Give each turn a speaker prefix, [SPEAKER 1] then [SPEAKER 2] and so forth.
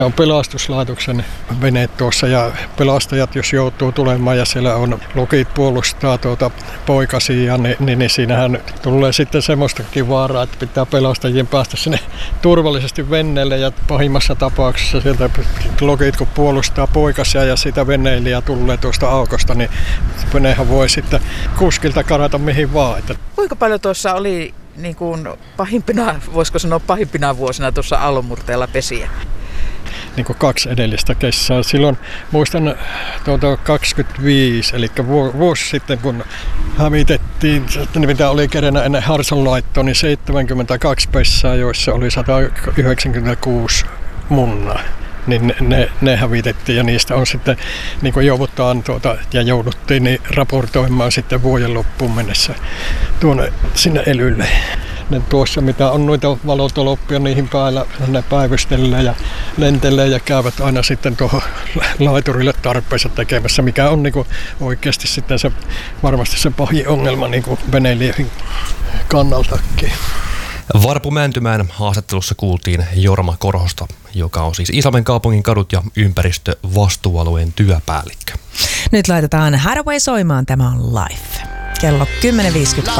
[SPEAKER 1] On pelastuslaitoksen veneet tuossa ja pelastajat, jos joutuu tulemaan ja siellä on lokit puolustaa poikasia, niin siinähän tulee sitten semmoistakin vaaraa, että pitää pelastajien päästä sinne turvallisesti veneelle ja pahimmassa tapauksessa sieltä lokit kun puolustaa poikasia ja sitä veneilijää tulee tuosta aukosta, niin venehän voi sitten kuskilta karata mihin vaan.
[SPEAKER 2] Kuinka paljon tuossa oli niin kuin pahimpina, voisiko sanoa pahimpina vuosina tuossa aallonmurteella pesiä?
[SPEAKER 1] Niin kuin 2 edellistä kesää. Silloin muistan 25, eli vuosi sitten, kun hävitettiin, mitä oli kerenä ennen Harson-laittoa, niin 72 pesää, joissa oli 196 munnaa. Niin ne hävitettiin ja niistä on sitten, niin kuin jouduttiin niin raportoimaan sitten vuoden loppuun mennessä sinne elylle. Tuossa mitä on noita valotoloppia niihin päällä, ne päivystelee ja lentelee ja käyvät aina sitten tuohon laiturille tarpeessa tekemässä, mikä on niin kuin oikeasti sitten varmasti se pahin ongelma niin kuin veneilijän kannaltakin.
[SPEAKER 3] Varpu Mäntymäen haastattelussa kuultiin Jorma Korhosta, joka on siis Iisalmen kaupungin kadut- ja ympäristövastuualueen työpäällikkö.
[SPEAKER 4] Nyt laitetaan Hathaway soimaan, tämä on Life. Kello 10.52.